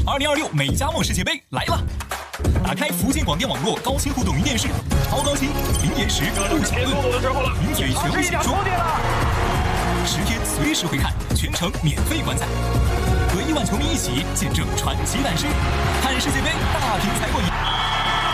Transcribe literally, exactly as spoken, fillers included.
二零二六美加墨世界杯来了！打开福建广电网络高清互动云电视，超高清、零延时、不抢论，名嘴权威解说，十天随时回看，全程免费观赛，和亿万球迷一起见证传奇诞生，看世界杯大屏才过瘾。